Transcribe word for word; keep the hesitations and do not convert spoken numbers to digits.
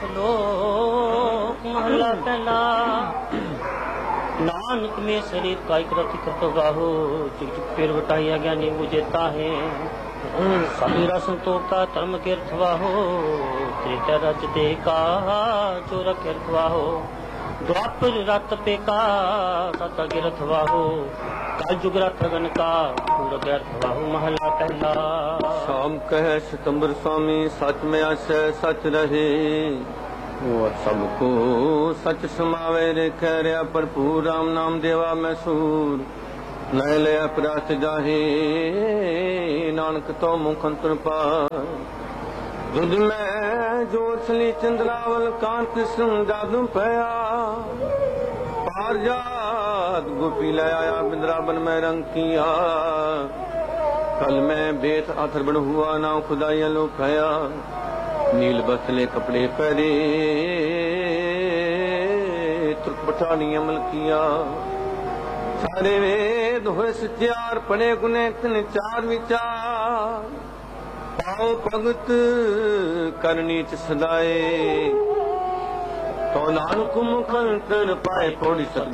श्लोक महला पहला। नानक में शरीर का एक रति बाहो चिक चिक पेड़ बटाइया ज्ञानी बुझेता है। समीरा संतोखता धर्म के अर्थवाहो त्रेता रज दे का चोर के अर्थवाहो। द्वापर रत पे का सत के अर्थवाहो कल जुग रथगन का पूरा के अर्थवाहो महला पहला। शाम कह सितंबर स्वामी सच में आशय सच रहे। वो सबको सच समावे रे कह रहा भरपूर राम नाम देवा मैसूर। नए ले अपराध जाहे नानक तो मुख अंतर पार। दुध में जोशली चंद्रावल कान कृष्ण जादू पया। पार जात गोपी ले आया बिंद्रावन में रंग किया। कल में बेत आथर बन हुआ नाव खुदाइया लो खया। नील बसले कपड़े पहरे तुर्क बटानी अमल किया। सारे वेद हुए सचार पढ़े गुने तिन चार विचार। पाओ भगत करनी च सदाए तो नानक मुख अंतर पाए थोड़ी सद